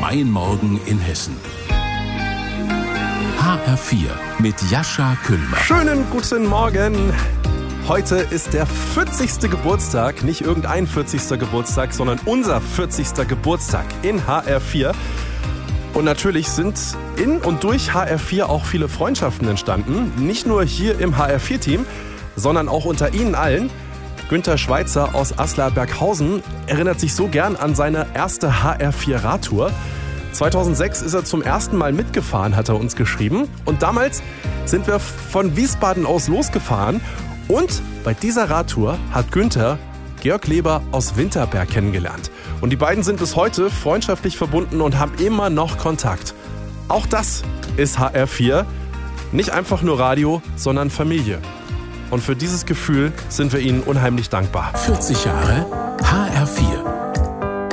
freien Morgen in Hessen. HR4 mit Jascha Küllmann. Schönen guten Morgen. Heute ist der 40. Geburtstag, nicht irgendein 40. Geburtstag, sondern unser 40. Geburtstag in HR4. Und natürlich sind in und durch HR4 auch viele Freundschaften entstanden. Nicht nur hier im HR4-Team, sondern auch unter Ihnen allen. Günther Schweitzer aus Aslar-Berghausen erinnert sich so gern an seine erste HR4-Radtour. 2006 ist er zum ersten Mal mitgefahren, hat er uns geschrieben. Und damals sind wir von Wiesbaden aus losgefahren. Und bei dieser Radtour hat Günther Georg Leber aus Winterberg kennengelernt. Und die beiden sind bis heute freundschaftlich verbunden und haben immer noch Kontakt. Auch das ist HR4. Nicht einfach nur Radio, sondern Familie. Und für dieses Gefühl sind wir Ihnen unheimlich dankbar. 40 Jahre